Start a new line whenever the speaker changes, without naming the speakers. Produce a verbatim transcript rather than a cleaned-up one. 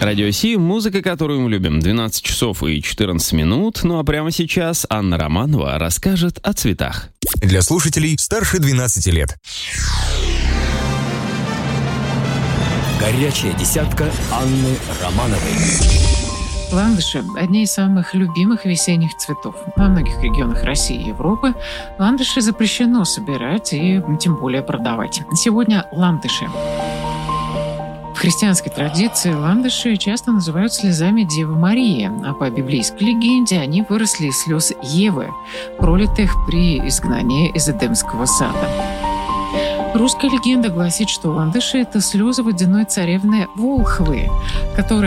Радио Си, музыка, которую мы любим. двенадцать часов и четырнадцать минут. Ну а прямо сейчас Анна Романова расскажет о цветах.
Для слушателей старше двенадцати лет.
Горячая десятка Анны Романовой.
Ландыши – одни из самых любимых весенних цветов. Во многих регионах России и Европы ландыши запрещено собирать и тем более продавать. Сегодня ландыши. В христианской традиции ландыши часто называют слезами Девы Марии, а по библейской легенде они выросли из слез Евы, пролитых при изгнании из Эдемского сада. Русская легенда гласит, что ландыши – это слезы водяной царевны Волхвы, которая